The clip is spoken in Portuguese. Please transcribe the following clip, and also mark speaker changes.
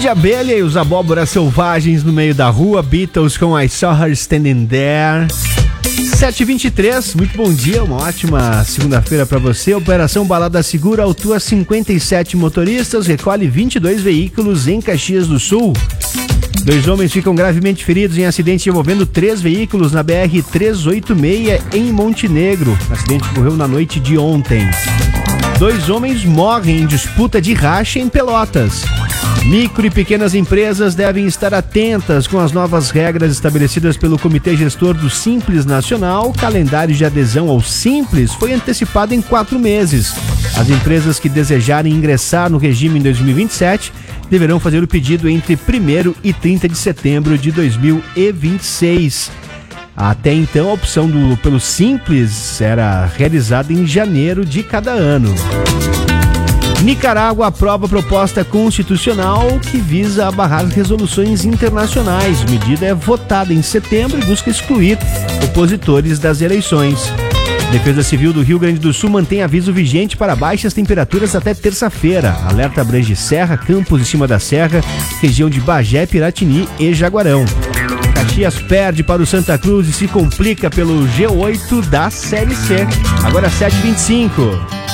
Speaker 1: de abelha e os abóboras selvagens no meio da rua. Beatles com I Saw Her Standing There. 7h23, muito bom dia, uma ótima segunda-feira para você. Operação Balada Segura autua 57 motoristas, recolhe 22 veículos em Caxias do Sul. 2 homens ficam gravemente feridos em acidente envolvendo 3 veículos na BR-386 em Montenegro. O acidente ocorreu na noite de ontem. 2 homens morrem em disputa de racha em Pelotas. Micro e pequenas empresas devem estar atentas com as novas regras estabelecidas pelo Comitê Gestor do Simples Nacional. O calendário de adesão ao Simples foi antecipado em 4 meses. As empresas que desejarem ingressar no regime em 2027 deverão fazer o pedido entre 1º e 30 de setembro de 2026. Até então, a opção pelo Simples era realizada em janeiro de cada ano. Nicarágua aprova proposta constitucional que visa barrar resoluções internacionais. A medida é votada em setembro e busca excluir opositores das eleições. Defesa Civil do Rio Grande do Sul mantém aviso vigente para baixas temperaturas até terça-feira. Alerta abrange Serra, Campos e Cima da Serra, região de Bagé, Piratini e Jaguarão. Caxias perde para o Santa Cruz e se complica pelo G8 da Série C. Agora 7h25.